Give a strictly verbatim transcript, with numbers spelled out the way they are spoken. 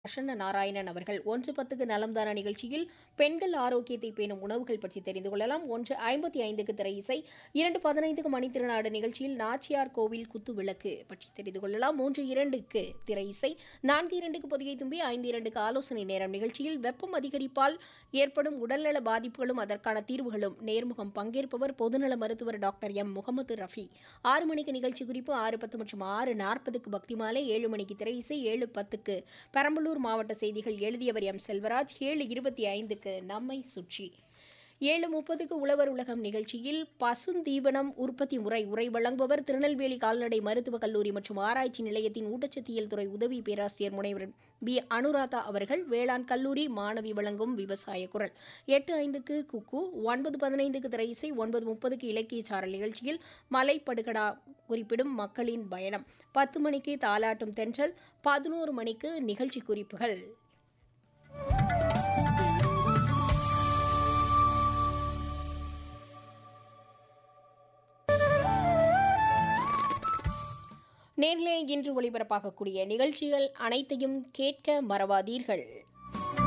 பிரசன்ன நாராயணன் அவர்கள் ஒன்று பத்துக்கு நலம்தான நிகழ்ச்சியில் பெண்கள் ஆரோக்கியத்தை பேணும் உணவுகள் பற்றி தெரிந்து கொள்ளலாம். ஒன்று ஐம்பத்தி ஐந்துக்கு திரை இசை, இரண்டு பதினைந்துக்கு மணித்திருநாடு நிகழ்ச்சியில் நாச்சியார் கோவில் குத்து விளக்கு பற்றி தெரிந்து கொள்ளலாம். மூன்று இரண்டுக்கு திரை இசை, நான்கு இரண்டுக்கு பொதிகை தும்பி, ஐந்து இரண்டுக்கு ஆலோசனை நேரம் நிகழ்ச்சியில் வெப்பம் அதிகரிப்பால் ஏற்படும் உடல்நல பாதிப்புகளும் அதற்கான தீர்வுகளும் நேர்முகம். பங்கேற்பவர் பொதுநல மருத்துவர் டாக்டர் எம் முகமது ரஃபி. ஆறு மணிக்கு நிகழ்ச்சி குறிப்பு, ஆறு பத்து மற்றும் ஆறு நாற்பதுக்கு பக்தி மாலை, ஏழு மணிக்கு திரை இசை, ஏழு பத்துக்கு பெரம்பலூர் மாவட்ட செய்திகள் எழுதியவர் எம் செல்வராஜ், ஏழு இருபத்தி ஐந்துக்கு நம்மை சுற்றி, ஏழு முப்பதுக்கு உழவர் உலகம் நிகழ்ச்சியில் பசுந்தீவனம் உற்பத்தி முறை உரை வழங்குபவர் திருநெல்வேலி கால்நடை மருத்துவக் கல்லூரி மற்றும் ஆராய்ச்சி நிலையத்தின் ஊட்டச்சத்தியல் துறை உதவி பேராசிரியர் முனைவர் பி அனுராதா அவர்கள். வேளாண் கல்லூரி மாணவி வழங்கும் விவசாய குரல். எட்டு ஐந்துக்கு குக்கு, ஒன்பது பதினைந்துக்கு திரை இசை, ஒன்பது முப்பதுக்கு இலக்கிய சாரல் நிகழ்ச்சியில் மலைப்படுகடா குறிப்பிடும் மக்களின் பயணம், பத்து மணிக்கு தாலாட்டும் தென்றல், பதினோரு மணிக்கு நிகழ்ச்சி குறிப்புகள். நேரிலே இன்று ஒளிபரப்பாகக்கூடிய நிகழ்ச்சிகள் அனைத்தையும் கேட்க மறவாதீர்கள்.